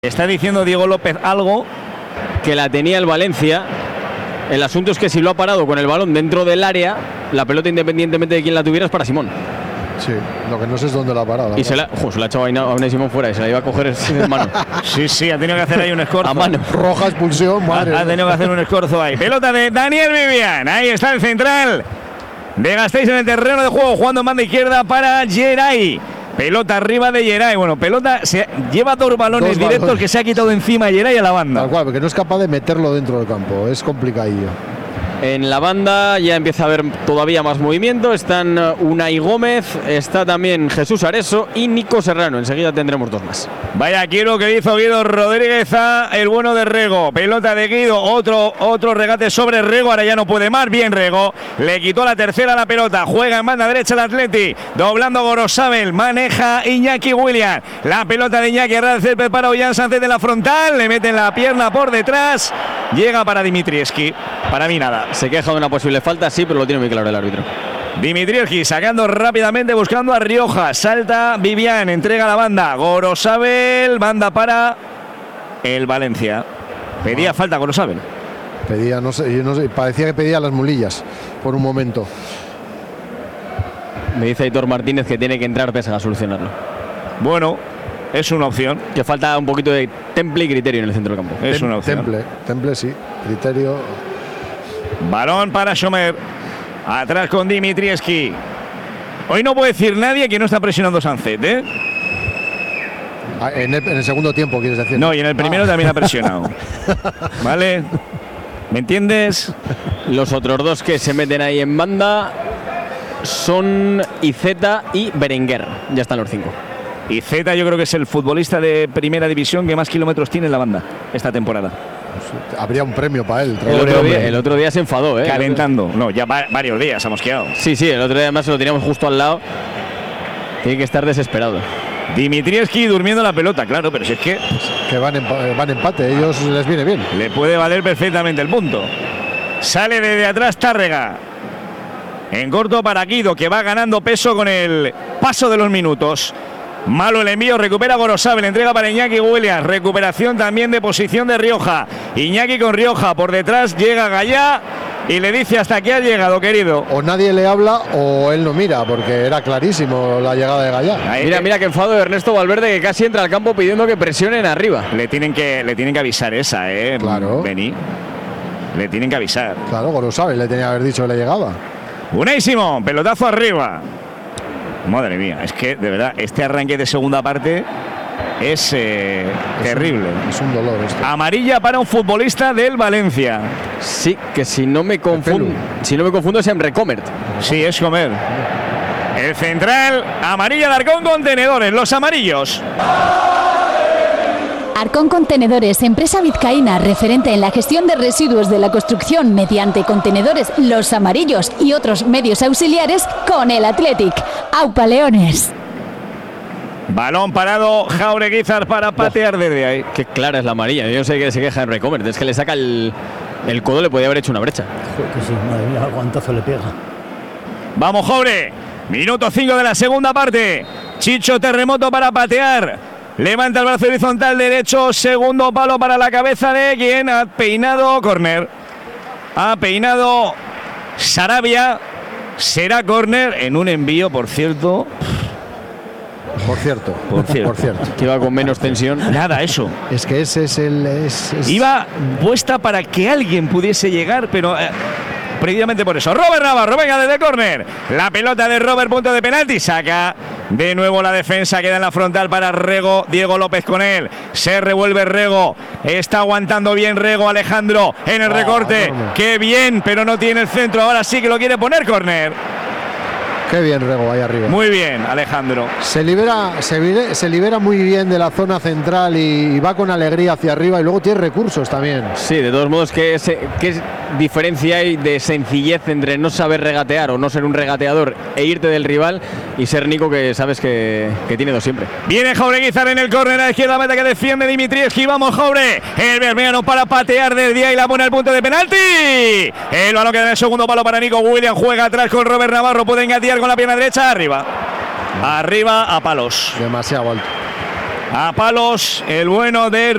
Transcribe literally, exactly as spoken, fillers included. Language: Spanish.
Está diciendo Diego López algo que la tenía el Valencia. El asunto es que si lo ha parado con el balón dentro del área, la pelota, independientemente de quién la tuviera, es para Simón. Sí, lo que no sé es dónde la ha parado. Y se la, jo, se la ha echado a Unai Simón fuera y se la iba a coger en mano. Sí, sí, ha tenido que hacer ahí un escorzo. A mano. Roja expulsión, madre. Ha, ha tenido que hacer un escorzo ahí. Pelota de Daniel Vivian. Ahí está el central de Gasteiz en el terreno de juego, jugando en banda izquierda para Geray. Pelota arriba de Geray. Bueno, pelota se lleva dos balones dos directos balones. que se ha quitado encima Geray a la banda. Tal cual, porque no es capaz de meterlo dentro del campo. Es complicadillo. En la banda ya empieza a haber todavía más movimiento. Están Unai Gómez, está también Jesús Areso y Nico Serrano. Enseguida tendremos dos más. Vaya quiero que hizo Guido Rodríguez a el bueno de Rego. Pelota de Guido, otro, otro regate sobre Rego. Ahora ya no puede más. Bien Rego. Le quitó la tercera la pelota. Juega en banda derecha el Atleti. Doblando Gorosabel. Maneja Iñaki Williams. La pelota de Iñaki a el césped para Ollán Sánchez de la frontal. Le meten la pierna por detrás. Llega para Dimitrievski. Para mí nada. Se queja de una posible falta, sí, pero lo tiene muy claro el árbitro. Dimitrievski sacando rápidamente, buscando a Rioja. Salta Vivian, entrega la banda. Gorosabel, banda para el Valencia. Pedía ah. falta Gorosabel. Pedía, no sé, yo no sé, parecía que pedía las mulillas por un momento. Me dice Aitor Martínez que tiene que entrar Pesega a solucionarlo. Bueno, es una opción. Que falta un poquito de temple y criterio en el centro del campo. Es Tem, una opción. Temple, temple sí, criterio. Balón para Schomer. Atrás con Dimitrievski. Hoy no puede decir nadie que no está presionando Sánchez, ¿eh? Ah, en, el, en el segundo tiempo, ¿quieres decir? No, y en el primero ah. también ha presionado. ¿Vale? ¿Me entiendes? Los otros dos que se meten ahí en banda son Iceta y Berenguer. Ya están los cinco. Iceta yo creo que es el futbolista de primera división que más kilómetros tiene en la banda esta temporada. Habría un premio para él. El otro, día, el otro día se enfadó, ¿eh? Calentando. No, ya va, varios días ha mosqueado. Sí, sí, el otro día además lo teníamos justo al lado. Tiene que estar desesperado. Dimitrievski durmiendo la pelota, claro, pero si es que... Que van, en, van empate, ellos les viene bien. Le puede valer perfectamente el punto. Sale desde atrás Tárrega. En corto para Guido, que va ganando peso con el paso de los minutos. Malo el envío, recupera Gorosabel, entrega para Iñaki Williams, recuperación también de posición de Rioja. Iñaki con Rioja, por detrás llega Gallá y le dice hasta aquí has llegado, querido. O nadie le habla o él no mira, porque era clarísimo la llegada de Gallá. Ahí mira, le... mira que enfado de Ernesto Valverde, que casi entra al campo pidiendo que presionen arriba. Le tienen que, le tienen que avisar esa, eh, claro. Beni. Le tienen que avisar. Claro, Gorosabel le tenía que haber dicho que le llegaba. Unai Simón, pelotazo arriba. Madre mía, es que de verdad este arranque de segunda parte es, eh, es terrible. Un, es un dolor esto. Amarilla para un futbolista del Valencia. Sí, que si no me confundo, si no me confundo es Emre Comert. Sí, es Comer. El central, amarilla de Arcón Contenedores, los amarillos. Arcón Contenedores, empresa vizcaína referente en la gestión de residuos de la construcción mediante contenedores Los Amarillos y otros medios auxiliares con el Athletic. ¡Aupa Leones! Balón parado, Jaureguizar para patear oh, desde ahí. Qué clara es la amarilla. Yo no sé qué se queja en Recomer. Es que le saca el, el codo, le podía haber hecho una brecha. Joder, que sí, madre mía, el guantazo le pega. Vamos, Jaure. Minuto cinco de la segunda parte. Chicho Terremoto para patear. Levanta el brazo horizontal derecho, segundo palo para la cabeza de quien ha peinado córner. Ha peinado Sarabia. Será córner en un envío, por cierto. Por cierto, por cierto, por cierto. Que iba con menos tensión. Nada, eso. Es que ese es el. Es, es... Iba puesta para que alguien pudiese llegar, pero. Eh, precisamente por eso. Robert Navarro, venga desde córner. La pelota de Robert, punto de penalti. Saca de nuevo la defensa. Queda en la frontal para Rego. Diego López con él. Se revuelve Rego. Está aguantando bien Rego. Alejandro en el oh, recorte. No, no. Qué bien, pero no tiene el centro. Ahora sí que lo quiere poner córner. Qué bien Rego ahí arriba. Muy bien, Alejandro. Se libera, se, libera, se libera muy bien de la zona central y, y va con alegría hacia arriba y luego tiene recursos también. Sí, de todos modos, ¿qué, es, qué diferencia hay de sencillez entre no saber regatear o no ser un regateador e irte del rival y ser Nico, que sabes que, que tiene dos siempre? Viene Jaureguizar en el córner a la izquierda, meta que defiende Dimitrievski. Vamos, Jaure. El bermeano para patear desde ahí, la pone al punto de penalti. El balón queda en el segundo palo para Nico Williams. Juega atrás con Robert Navarro. Puede engatear con la pierna derecha, arriba. Arriba a palos. Demasiado alto. A palos, el bueno de